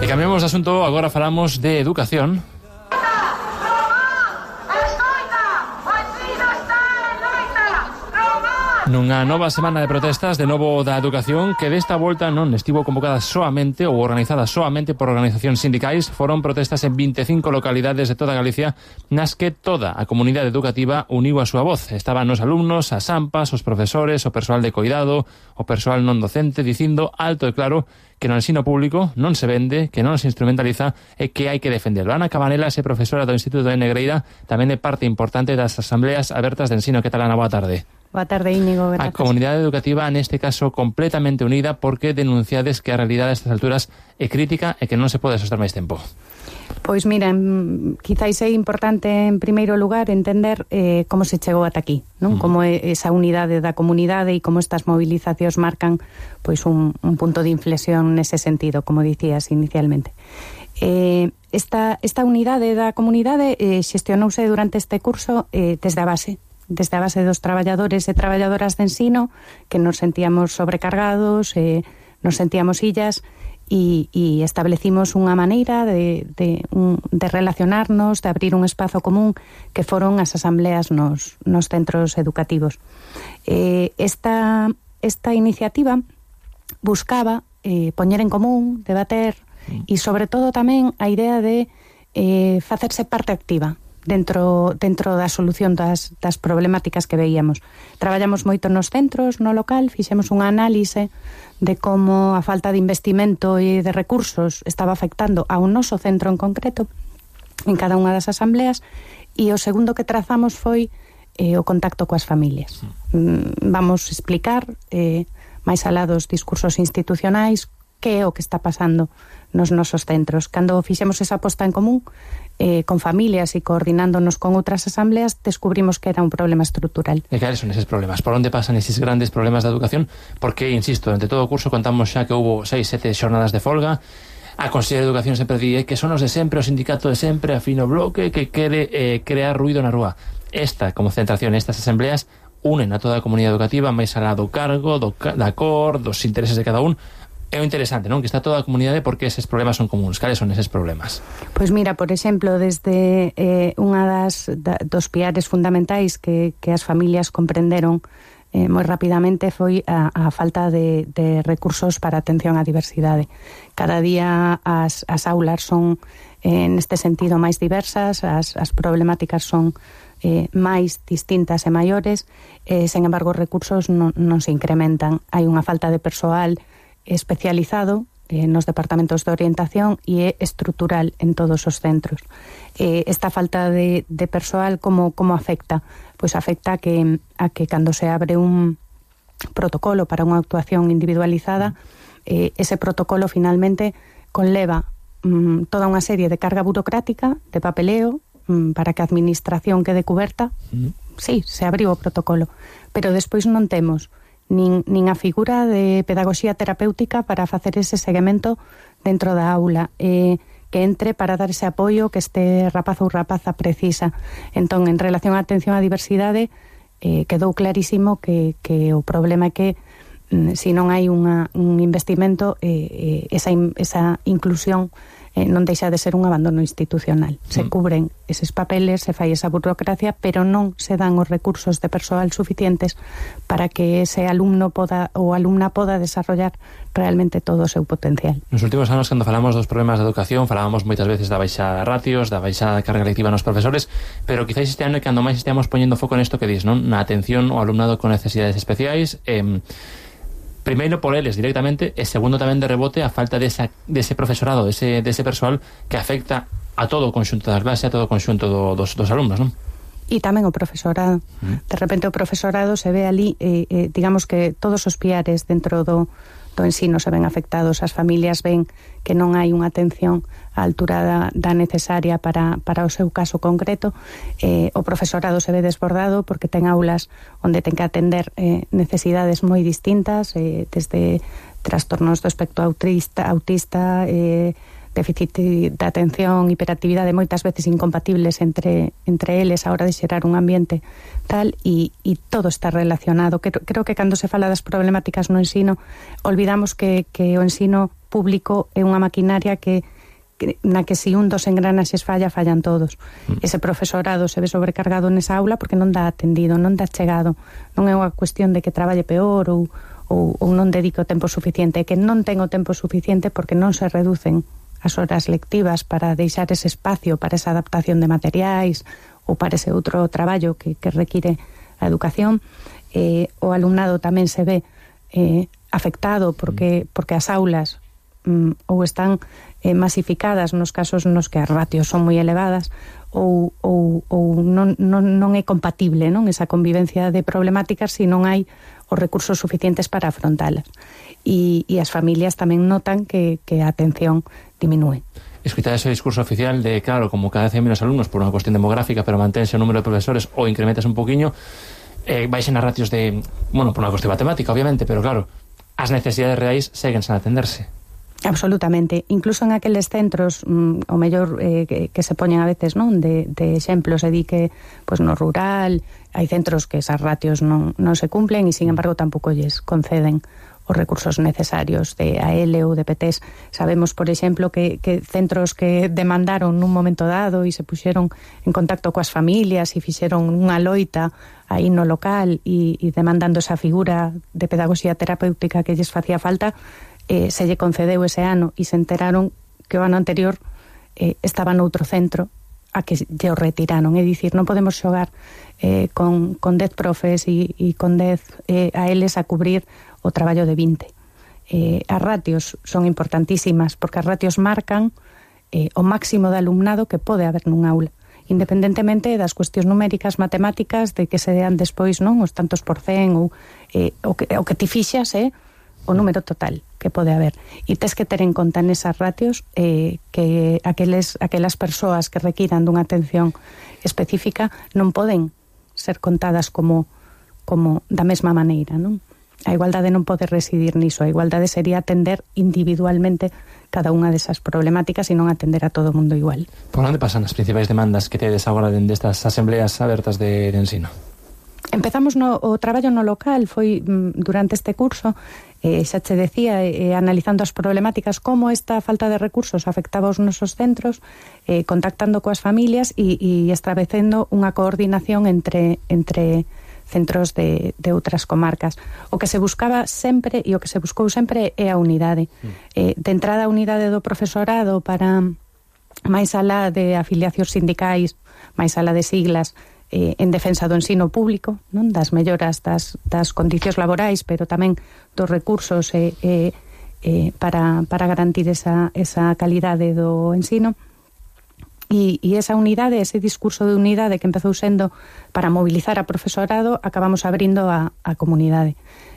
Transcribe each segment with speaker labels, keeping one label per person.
Speaker 1: cambiamos de asunto, agora falamos de educación. Nunha nova semana de protestas de novo da educación que desta volta non estivo convocada soamente ou organizada soamente por organizacións sindicais. Foron protestas en 25 localidades de toda Galicia nas que toda a comunidade educativa uniu a súa voz. Estaban os alumnos, as AMPAs, os profesores, o persoal de coidado, o persoal non docente, dicindo alto e claro que no ensino público non se vende, que non se instrumentaliza e que hai que defenderlo. Ana Cabanelas é profesora do Instituto de Negreira, tamén é parte importante das asambleas abertas de ensino. Que tal, Ana? Boa tarde.
Speaker 2: Boa tarde, Íñigo.
Speaker 1: A comunidade educativa, neste caso, completamente unida, porque denunciades que a realidade a estas alturas é crítica e que non se pode soster máis tempo.
Speaker 2: Pois mira, quizáis é importante en primeiro lugar entender como se chegou ata aquí, non? Como é esa unidade da comunidade e como estas movilizacións marcan pois un punto de inflexión nese sentido, como dicías inicialmente. Esta unidade da comunidade xestionouse durante este curso desde a base dos traballadores e traballadoras de ensino, que nos sentíamos sobrecargados, nos sentíamos illas, e establecimos unha maneira de relacionarnos, de abrir un espazo común, que foron as asambleas nos centros educativos. Esta iniciativa buscaba poñer en común, debater, e sobre todo tamén a idea de facerse parte activa dentro da solución das problemáticas que veíamos. Traballamos moito nos centros, no local, fixemos unha análise de como a falta de investimento e de recursos estaba afectando ao noso centro en concreto, en cada unha das asambleas, e o segundo que trazamos foi o contacto coas familias. Vamos explicar, máis alá dos discursos institucionais, que é o que está pasando nos nosos centros. Cando fixemos esa posta en común con familias e coordinándonos con outras asambleas, descubrimos que era un problema estrutural.
Speaker 1: E cales son eses problemas? Por onde pasan eses grandes problemas da educación? Porque, insisto, durante todo o curso contamos xa que houbo 6-7 xornadas de folga. A Conselleira de Educación sempre di que son os de sempre, o sindicato de sempre, a fino bloque, que quere crear ruido na rúa. Esta concentración, estas asambleas, unen a toda a comunidade educativa, máis alá do cargo, da cor, dos intereses de cada un. É o interesante, non? Que está toda a comunidade porque eses problemas son comuns. Cales son eses problemas?
Speaker 2: Pois mira, por exemplo, desde unha dos piares fundamentais que as familias comprenderon moi rapidamente foi a falta de recursos para atención á diversidade. Cada día as aulas son neste sentido máis diversas, as problemáticas son máis distintas e maiores, sen embargo os recursos non se incrementan. Hai unha falta de persoal especializado nos departamentos de orientación e é estrutural en todos os centros. Esta falta de persoal como afecta? Pois afecta a que cando se abre un protocolo para unha actuación individualizada, ese protocolo finalmente conleva toda unha serie de carga burocrática, de papeleo, para que a administración quede cuberta. Sí, se abriu o protocolo, pero despois non temos nin a figura de pedagogía terapéutica para facer ese seguimento dentro da aula, que entre para dar ese apoio que este rapaz ou rapaza precisa. Entón, en relación á atención á diversidade, quedou clarísimo que o problema é que se non hai un investimento, esa inclusión non deixa de ser un abandono institucional. Se cubren eses papeles, se fai esa burocracia, pero non se dan os recursos de persoal suficientes para que ese alumno poda ou alumna poda desarrollar realmente todo o seu potencial.
Speaker 1: Nos últimos anos, cando falamos dos problemas de educación, falábamos moitas veces da baixa ratios, da baixa carga lectiva nos profesores, pero quizás este ano é cando máis esteamos poñendo foco nesto que dis, non? Na atención ao alumnado con necesidades especiais, primeiro por eles directamente e segundo tamén de rebote a falta dese profesorado, dese persoal que afecta a todo o conxunto da clase, a todo o conxunto dos alumnos, non?
Speaker 2: E tamén o profesorado. De repente o profesorado se ve ali, digamos que todos os piares dentro do ensino se ven afectados, as familias ven que non hai unha atención á altura da necesaria para o seu caso concreto, o profesorado se ve desbordado porque ten aulas onde ten que atender necesidades moi distintas, desde trastornos do espectro autista, déficit de atención, hiperactividade, moitas veces incompatibles entre eles a hora de xerar un ambiente tal, e todo está relacionado. Creo que cando se fala das problemáticas no ensino olvidamos que o ensino público é unha maquinaria que na que si un dos engranaxes fallan todos. Ese profesorado se ve sobrecargado nesa aula porque non dá atendido, non dá chegado. Non é unha cuestión de que traballe peor ou non dedico tempo suficiente, é que non tengo tempo suficiente porque non se reducen as horas lectivas para deixar ese espacio para esa adaptación de materiais ou para ese outro traballo que require a educación. O alumnado tamén se ve afectado porque as aulas ou están masificadas nos casos nos que as ratios son moi elevadas ou non é compatible, non, esa convivencia de problemáticas se non hai os recursos suficientes para afrontalas. E as familias tamén notan que a atención diminúe.
Speaker 1: Escuchar ese discurso oficial de, claro, como cada vez hai menos alumnos por unha cuestión demográfica, pero manténse o número de profesores ou incrementas un poquinho, vais en as ratios de, bueno, por unha cuestión matemática, obviamente, pero claro, as necesidades reais seguen sen atenderse.
Speaker 2: Absolutamente, incluso en aqueles centros o mellor que se poñen a veces, non, de exemplos, se di que pues no rural hai centros que esas ratios non se cumplen e sin embargo tampouco lles conceden os recursos necesarios de AL ou de PTs. Sabemos, por exemplo, que centros que demandaron nun momento dado e se puxeron en contacto coas familias e fixeron unha loita aí no local e demandando esa figura de pedagogía terapéutica que lles facía falta, se lle concedeu ese ano e se enteraron que o ano anterior estaba noutro centro a que lle o retiraron. É dicir, non podemos xogar con 10 profes e con 10 ALs a cubrir o traballo de 20. As ratios son importantísimas porque as ratios marcan o máximo de alumnado que pode haber nun aula, independentemente das cuestións numéricas, matemáticas, de que se dean despois, non, os tantos por cen ou o que ti fixas o número total que pode haber. E tes que ter en conta nesas ratios que aquelas persoas que requiran dunha atención específica non poden ser contadas como da mesma maneira, non? A igualdade non pode residir niso, a igualdade sería atender individualmente cada unha desas problemáticas e non atender a todo o mundo igual.
Speaker 1: Por onde pasan as principais demandas que tedes agora destas asembleas abertas de ensino?
Speaker 2: Empezamos o traballo no local, foi durante este curso, xa che decía, analizando as problemáticas, como esta falta de recursos afectaba os nosos centros, contactando coas familias e establecendo unha coordinación entre centros de outras comarcas. O que se buscaba sempre e o que se buscou sempre é a unidade. De entrada a unidade do profesorado para máis alá de afiliacións sindicais, máis alá de siglas, en defensa do ensino público, non, das melloras das condicións laborais, pero tamén dos recursos para garantir esa calidade do ensino. E esa unidade, ese discurso de unidade que empezou sendo para mobilizar a profesorado, acabamos abrindo a comunidade.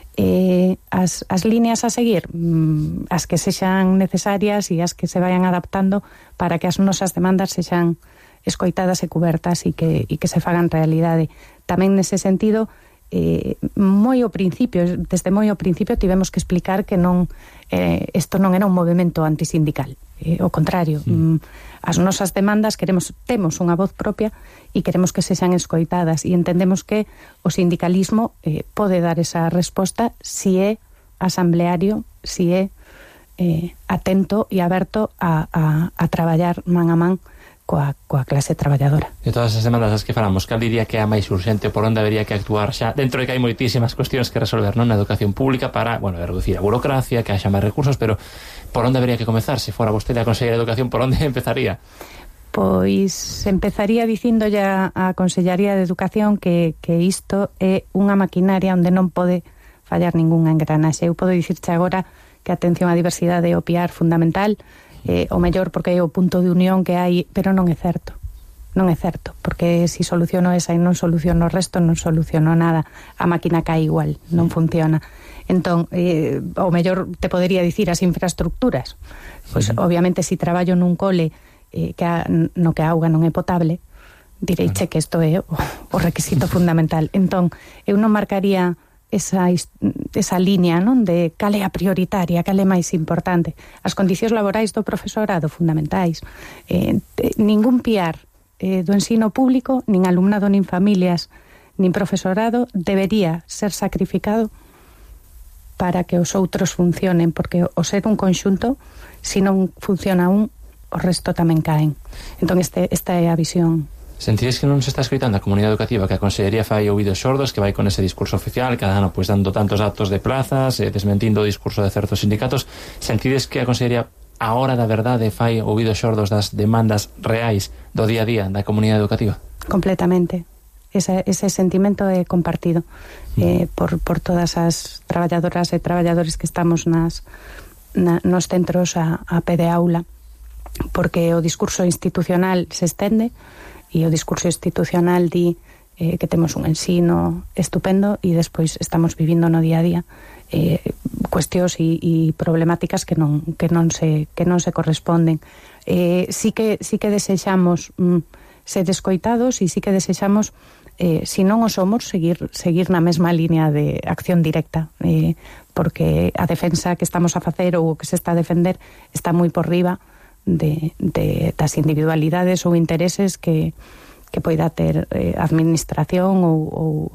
Speaker 2: As líneas a seguir, as que sexan necesarias e as que se vayan adaptando para que as nosas demandas sexan escoitadas e cubertas e que se fagan realidade. Tamén nese sentido, desde moi ao principio tivemos que explicar que isto non era un movimento antisindical, ao contrario, as nosas demandas temos unha voz propia e queremos que sexan escoitadas e entendemos que o sindicalismo pode dar esa resposta si é asambleario, si é atento e aberto a traballar man a man coa clase traballadora.
Speaker 1: De todas as demandas das que falamos, cal diría que é a máis urxente, por onde habería que actuar xa, dentro de que hai moitísimas cuestións que resolver, non, na educación pública para, reducir a burocracia, que haxa máis recursos, pero por onde habería que comezar? Se fora vostede a Conselleira de Educación, por onde empezaría?
Speaker 2: Pois empezaría dicindo ya a Consellería de Educación que isto é unha maquinaria onde non pode fallar ningunha engranaxe. Eu podo dicirche agora que a atención á diversidade é o piar fundamental, o mellor porque é o punto de unión que hai, pero non é certo, porque se soluciono esa e non soluciono o resto, non soluciono nada, a máquina cae igual, non funciona. Entón, o mellor te podería dicir as infraestructuras, pois obviamente se traballo nun cole no que a auga non é potable, direiche que isto é o requisito fundamental. Entón, eu non marcaría esa línea, non, de cal é a prioritaria, cal é máis importante. As condicións laborais do profesorado fundamentais. Ningún piar do ensino público, nin alumnado, nin familias, nin profesorado debería ser sacrificado para que os outros funcionen, porque o ser un conxunto, se non funciona un, o resto tamén caen. Entón esta é a visión.
Speaker 1: Sentides que non se está escoitando a comunidade educativa, que a Consellería fai ouvidos xordos, que vai con ese discurso oficial cada ano pois dando tantos actos de plazas, desmentindo o discurso de certos sindicatos? Sentides que a Consellería a hora da verdade fai ouvidos xordos das demandas reais do día a día da comunidade educativa?
Speaker 2: Completamente. Ese sentimento é compartido por todas as traballadoras e traballadores que estamos nos centros a pé de aula, porque o discurso institucional se estende e o discurso institucional di que temos un ensino estupendo e despois estamos vivindo no día a día cuestións e problemáticas que non se corresponden. Sí que desexamos ser escoitados e sí que desexamos, se non o somos, seguir na mesma línea de acción directa, porque a defensa que estamos a facer ou o que se está a defender está moi por riba das individualidades ou intereses que poida ter a administración ou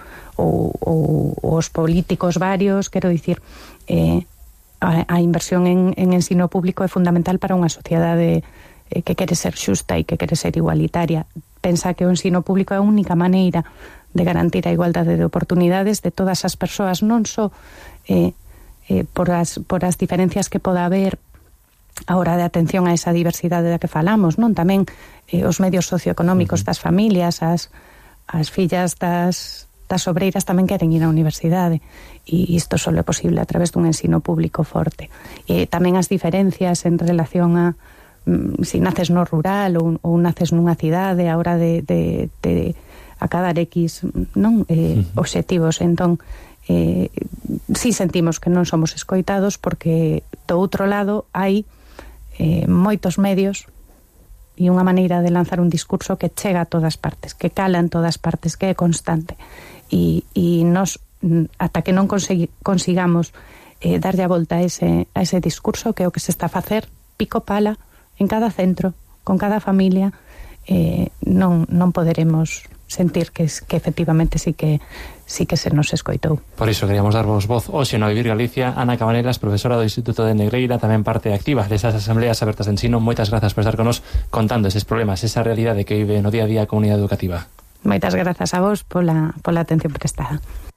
Speaker 2: os políticos varios. Quero dicir, a inversión en ensino público é fundamental para unha sociedade que quere ser xusta e que quere ser igualitaria. Pensa que o ensino público é a única maneira de garantir a igualdade de oportunidades de todas as persoas, non só por as diferencias que poda haber a hora de atención a esa diversidade da que falamos, non? Tamén os medios socioeconómicos das familias, as fillas das obreiras tamén queren ir á universidade, e isto só é posible a través dun ensino público forte. Tamén as diferencias en relación a se naces no rural ou naces nunha cidade a hora de acadar X obxectivos. Entón si sentimos que non somos escoitados, porque do outro lado hai moitos medios e unha maneira de lanzar un discurso que chega a todas partes, que cala en todas partes, que é constante, e nos, ata que non consigamos darlle a volta a ese discurso, que é o que se está a facer pico pala en cada centro, con cada familia, non poderemos sentir que efectivamente sí que se nos escoitou.
Speaker 1: Por iso queríamos darvos voz hoxe no Vivir Galicia. Ana Cabanelas, profesora do Instituto de Negreira, tamén parte activa desas asambleas abertas de ensino. Moitas grazas por estar con nos contando eses problemas, esa realidade que vive no día a día a comunidade educativa.
Speaker 2: Moitas grazas a vos pola atención prestada.